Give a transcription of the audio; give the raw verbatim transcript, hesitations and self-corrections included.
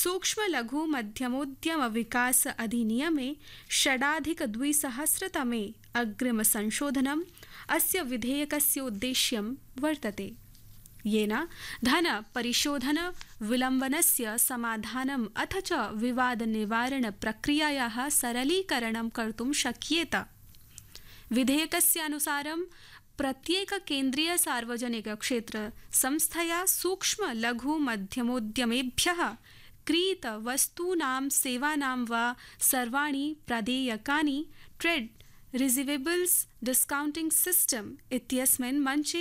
सूक्ष्म लघु मध्यमोद्यम विकास अधिनियमे षडाधिकद्विसहस्रतमे अग्रिम संशोधनम् अस्य विधेयकस्य उद्देश्यं वर्तते, येन धन परिशोधन विलम्बनस्य समाधानम् अथ च विवाद निवारण प्रक्रियायाः सरलीकरणं कर्तुं शक्येत। विधेयकस्य अनुसारं प्रत्येक केन्द्रीय सार्वजनिक क्षेत्र संस्थया सूक्ष्म लघु मध्यमोद्यमेभ्यः क्रीत वस्तूनां सेवानां वा सर्वाणि प्रादेयकानि ट्रेड रिसीवेबल्स डिस्काउंटिंग सिस्टम इत्यस्मिन् मञ्चे